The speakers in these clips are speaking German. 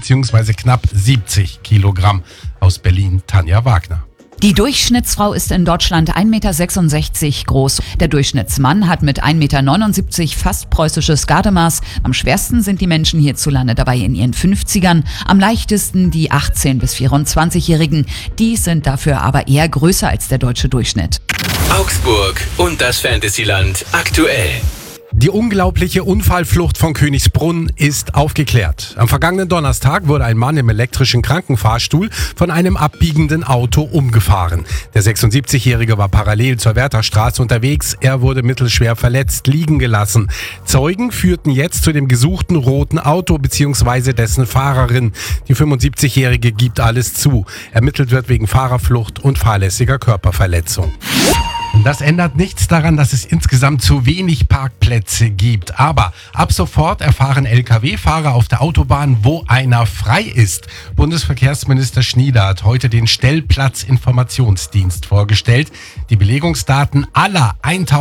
bzw. knapp 70 Kilogramm. Aus Berlin Tanja Wagner. Die Durchschnittsfrau ist in Deutschland 1,66 Meter groß. Der Durchschnittsmann hat mit 1,79 Meter fast preußisches Gardemaß. Am schwersten sind die Menschen hierzulande dabei in ihren 50ern. Am leichtesten die 18- bis 24-Jährigen. Die sind dafür aber eher größer als der deutsche Durchschnitt. Augsburg und das Fantasyland aktuell. Die unglaubliche Unfallflucht von Königsbrunn ist aufgeklärt. Am vergangenen Donnerstag wurde ein Mann im elektrischen Krankenfahrstuhl von einem abbiegenden Auto umgefahren. Der 76-Jährige war parallel zur Wärterstraße unterwegs. Er wurde mittelschwer verletzt liegen gelassen. Zeugen führten jetzt zu dem gesuchten roten Auto bzw. dessen Fahrerin. Die 75-Jährige gibt alles zu. Ermittelt wird wegen Fahrerflucht und fahrlässiger Körperverletzung. Das ändert nichts daran, dass es insgesamt zu wenig Parkplätze gibt. Aber ab sofort erfahren Lkw-Fahrer auf der Autobahn, wo einer frei ist. Bundesverkehrsminister Schnieder hat heute den Stellplatzinformationsdienst vorgestellt. Die Belegungsdaten aller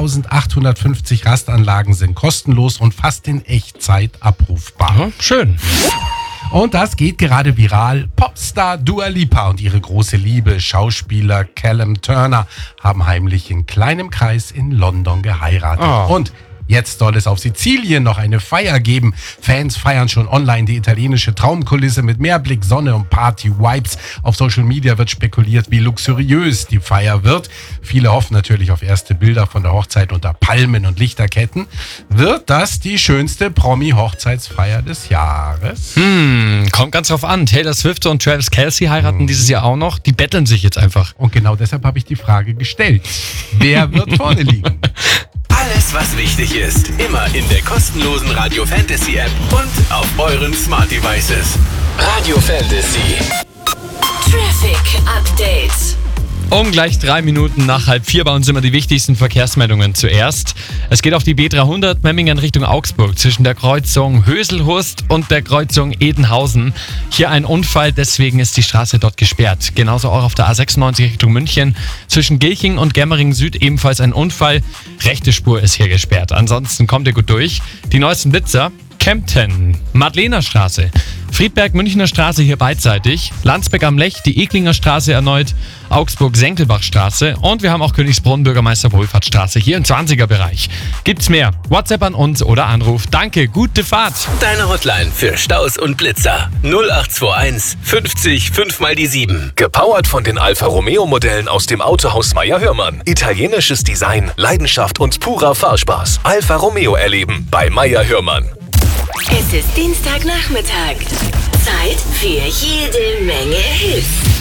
1850 Rastanlagen sind kostenlos und fast in Echtzeit abrufbar. Ja, schön. Und das geht gerade viral. Popstar Dua Lipa und ihre große Liebe, Schauspieler Callum Turner, haben heimlich in kleinem Kreis in London geheiratet. Und jetzt soll es auf Sizilien noch eine Feier geben. Fans feiern schon online die italienische Traumkulisse mit Meerblick, Sonne und Party-Vibes. Auf Social Media wird spekuliert, wie luxuriös die Feier wird. Viele hoffen natürlich auf erste Bilder von der Hochzeit unter Palmen und Lichterketten. Wird das die schönste Promi-Hochzeitsfeier des Jahres? Kommt ganz drauf an. Taylor Swift und Travis Kelce heiraten dieses Jahr auch noch. Die betteln sich jetzt einfach. Und genau deshalb habe ich die Frage gestellt. Wer wird vorne liegen? Alles, was wichtig ist, immer in der kostenlosen Radio Fantasy App und auf euren Smart Devices. Radio Fantasy. Traffic Update. Um gleich 3 Minuten nach 3:30 bei uns immer die wichtigsten Verkehrsmeldungen zuerst. Es geht auf die B300 Memmingen Richtung Augsburg zwischen der Kreuzung Höselhurst und der Kreuzung Edenhausen. Hier ein Unfall, deswegen ist die Straße dort gesperrt. Genauso auch auf der A96 Richtung München zwischen Gilching und Germering Süd ebenfalls ein Unfall. Rechte Spur ist hier gesperrt. Ansonsten kommt ihr gut durch. Die neuesten Blitzer: Kempten, Madlener Straße, Friedberg Münchner Straße hier beidseitig, Landsberg am Lech, die Eklinger Straße erneut, Augsburg-Senckelbach-Straße und wir haben auch Königsbrunn Bürgermeister-Wohlfahrtsstraße hier im 20er-Bereich. Gibt's mehr? WhatsApp an uns oder Anruf. Danke, gute Fahrt. Deine Hotline für Staus und Blitzer 0821 50 5 mal die 7. Gepowert von den Alfa Romeo Modellen aus dem Autohaus Meyer Hörmann. Italienisches Design, Leidenschaft und purer Fahrspaß. Alfa Romeo erleben bei Meyer Hörmann. Es ist Dienstagnachmittag. Zeit für jede Menge Hits.